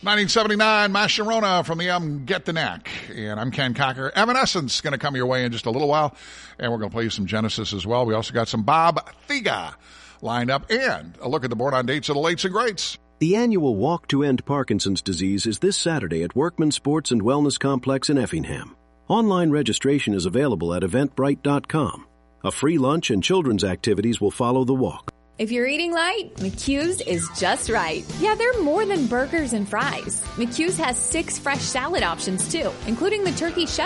1979, Mascherona from the Get the Knack. And I'm Ken Cocker. Evanescence going to come your way in just a little while. And we're going to play you some Genesis as well. We also got some Bob Thiga lined up. And a look at the board on dates of the Lates and Greats. The annual Walk to End Parkinson's Disease is this Saturday at Workman Sports and Wellness Complex in Effingham. Online registration is available at eventbrite.com. A free lunch and children's activities will follow the walk. If you're eating light, McHugh's is just right. Yeah, they're more than burgers and fries. McHugh's has 6 fresh salad options, too, including the turkey chef